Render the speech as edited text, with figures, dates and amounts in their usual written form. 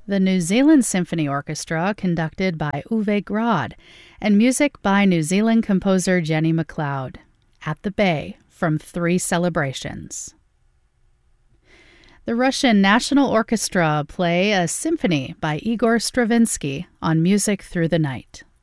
The New Zealand Symphony Orchestra, conducted by Uwe Grad, and music by New Zealand composer Jenny McLeod. At the Bay, from 3 Celebrations. The Russian National Orchestra play a symphony by Igor Stravinsky on Music Through the Night.